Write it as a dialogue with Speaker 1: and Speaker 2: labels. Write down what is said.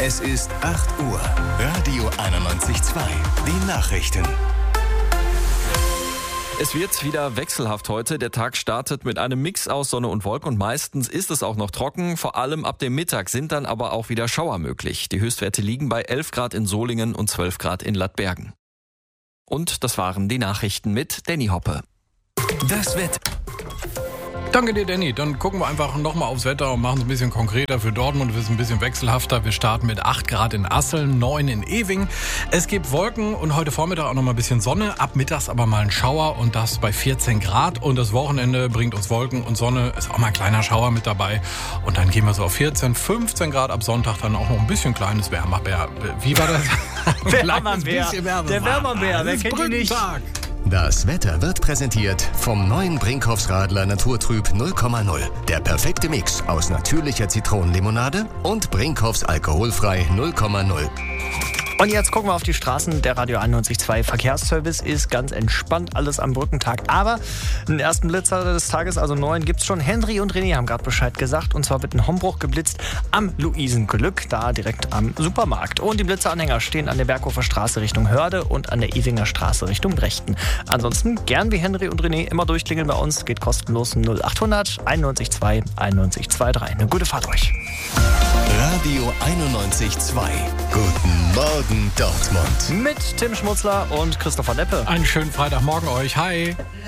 Speaker 1: Es ist 8 Uhr. Radio 91.2. Die Nachrichten.
Speaker 2: Es wird wieder wechselhaft heute. Der Tag startet mit einem Mix aus Sonne und Wolken und meistens ist es auch noch trocken. Vor allem ab dem Mittag sind dann aber auch wieder Schauer möglich. Die Höchstwerte liegen bei 11 Grad in Solingen und 12 Grad in Lattbergen. Und das waren die Nachrichten mit Danny Hoppe.
Speaker 1: Das Wetter.
Speaker 3: Danke dir, Danny. Dann gucken wir einfach nochmal aufs Wetter und machen es ein bisschen konkreter für Dortmund. Wir sind ein bisschen wechselhafter. Wir starten mit 8 Grad in Asseln, 9 in Ewing. Es gibt Wolken und heute Vormittag auch nochmal ein bisschen Sonne. Ab mittags aber mal ein Schauer und das bei 14 Grad. Und das Wochenende bringt uns Wolken und Sonne. Ist auch mal ein kleiner Schauer mit dabei. Und dann gehen wir so auf 14, 15 Grad. Ab Sonntag dann auch noch ein bisschen kleines Wärmerbär. Wie war das?
Speaker 4: Wärmerbär. Der Wärmerbär, wer kennt ihn nicht?
Speaker 1: Das Wetter wird präsentiert vom neuen Brinkhoffs Radler Naturtrüb 0,0. Der perfekte Mix aus natürlicher Zitronenlimonade und Brinkhoffs alkoholfrei 0,0.
Speaker 4: Und jetzt gucken wir auf die Straßen. Der Radio 91.2 Verkehrsservice ist ganz entspannt, alles am Brückentag. Aber den ersten Blitzer des Tages, also 9, gibt's schon. Henry und René haben gerade Bescheid gesagt. Und zwar wird ein Hombruch geblitzt am Luisenglück, da direkt am Supermarkt. Und die Blitzeranhänger stehen an der Berghofer Straße Richtung Hörde und an der Ewinger Straße Richtung Brechten. Ansonsten gern wie Henry und René immer durchklingeln bei uns. Geht kostenlos 0800 91.2 91.23. Eine gute Fahrt euch.
Speaker 1: Radio 91.2. Guten Morgen, Dortmund.
Speaker 4: Mit Tim Schmutzler und Christopher Deppe.
Speaker 3: Einen schönen Freitagmorgen euch. Hi.